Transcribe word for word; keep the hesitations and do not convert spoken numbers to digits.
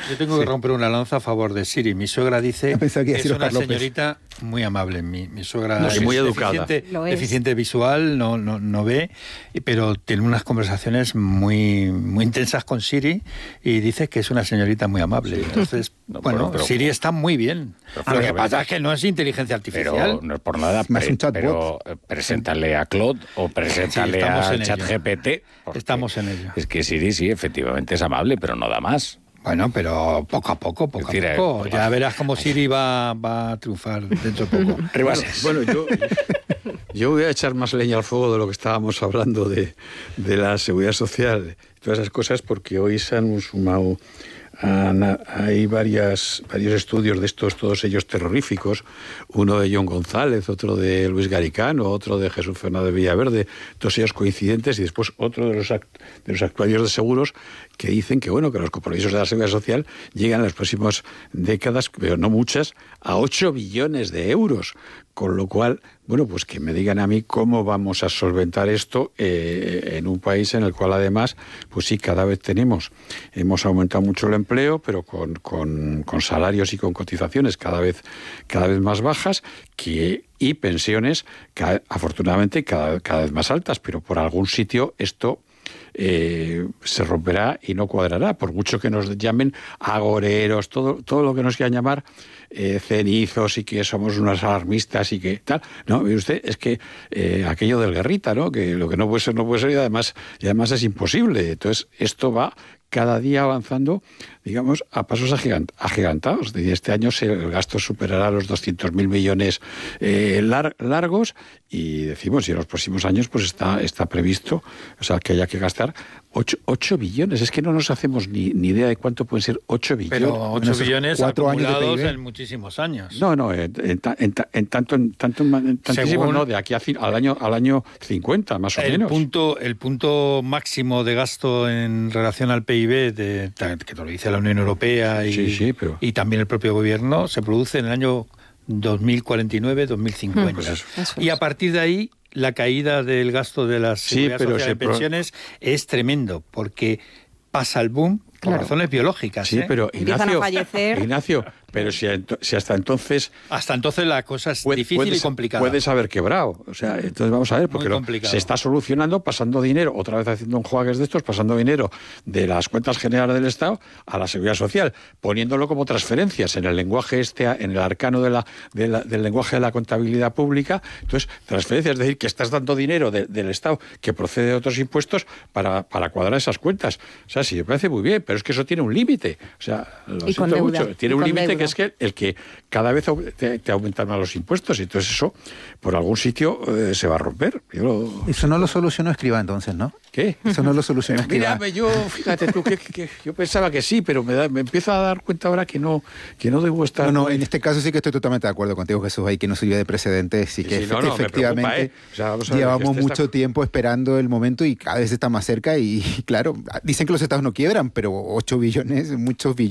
Yo tengo que sí. romper una lanza a favor de Siri. Mi suegra dice que, que es una señorita muy amable. Mi, mi suegra no, es muy educada. Deficiente, deficiente visual, no, no, no ve, pero tiene unas conversaciones muy, muy intensas con Siri y dice que es una señorita muy amable. Sí. Entonces, no, bueno, pero, pero, Siri está muy bien. Lo que pasa es que no es inteligencia artificial. Pero no es por nada, más un chatbot. Pero preséntale a Claude o preséntale sí, a ChatGPT. Estamos en ello. Es que Siri sí, efectivamente es amable, pero no da más. Bueno, pero poco a poco, poco decir, a poco. Eh, ya verás cómo Siri va, va a triunfar dentro de poco. Ribases. Bueno, yo, yo voy a echar más leña al fuego de lo que estábamos hablando de, de la seguridad social y todas esas cosas, porque hoy se han sumado... Hay varias, varios estudios de estos, todos ellos terroríficos, uno de John González, otro de Luis Garicano, otro de Jesús Fernández Villaverde, todos ellos coincidentes, y después otro de los, act de los actuarios de seguros que dicen que bueno que los compromisos de la seguridad social llegan en las próximas décadas, pero no muchas, a ocho billones de euros. Con lo cual, bueno, pues que me digan a mí cómo vamos a solventar esto eh, en un país en el cual además, pues sí, cada vez tenemos, hemos aumentado mucho el empleo, pero con, con, con salarios y con cotizaciones cada vez, cada vez más bajas, que, y pensiones, cada, afortunadamente, cada, cada vez más altas, pero por algún sitio esto... Eh, se romperá y no cuadrará, por mucho que nos llamen agoreros, todo, todo lo que nos quieran llamar eh, cenizos y que somos unos alarmistas y que tal. No, mire usted, es que eh, aquello del guerrita, ¿no? Que lo que no puede ser, no puede ser y además, y además es imposible. Entonces, esto va cada día avanzando, digamos, a pasos agigant agigantados. Este año el gasto superará los doscientos mil millones eh, lar largos y decimos, y en los próximos años pues está, está previsto, o sea, que haya que gastar ocho billones. Es que no nos hacemos ni, ni idea de cuánto pueden ser ocho billones. Pero ocho bueno, billones cuatro acumulados años en muchísimos años. No, no, en, en, en, en tanto, en tanto, en tantísimo, no, de aquí a, al año al año cincuenta, más o el menos. Punto, el punto máximo de gasto en relación al P I B, de, que te lo dice la Unión Europea y, sí, sí, pero... y también el propio gobierno, se produce en el año dos mil cuarenta y nueve, dos mil cincuenta. Pues eso. Eso y a partir de ahí, la caída del gasto de las seguridad sí, social de pensiones pro... es tremendo, porque pasa el boom por claro. razones biológicas. Sí, ¿eh? pero Ignacio, a fallecer. Ignacio, pero si, si hasta entonces... Hasta entonces la cosa es puede, difícil puedes, y complicada. Puedes haber quebrado. O sea, entonces vamos a ver, porque lo, se está solucionando pasando dinero, otra vez haciendo enjuagues de estos, pasando dinero de las cuentas generales del Estado a la Seguridad Social, poniéndolo como transferencias en el lenguaje este, en el arcano de la, de la, del lenguaje de la contabilidad pública. Entonces, transferencias, es decir, que estás dando dinero de, del Estado que procede de otros impuestos para, para cuadrar esas cuentas. O sea, sí, me parece muy bien, pero es que eso tiene un límite. O sea, lo y siento mucho. Tiene y un límite deuda. que es que el que cada vez te, te aumentan más los impuestos y entonces eso por algún sitio eh, se va a romper. Yo lo... Eso no lo solucionó Escrivá entonces, ¿no? ¿Qué? Eso no lo solucionó Escrivá. Mira, yo, fíjate tú, que, que, que yo pensaba que sí, pero me, da, me empiezo a dar cuenta ahora que no, que no debo estar... No, no, en este caso sí que estoy totalmente de acuerdo contigo, Jesús, ahí que no sirve de precedentes y sí, que sí, no, no, efectivamente preocupa, ¿eh? O sea, vamos a ver llevamos que este mucho está... tiempo esperando el momento y cada vez está más cerca y claro, dicen que los estados no quiebran, pero ocho billones, muchos billones.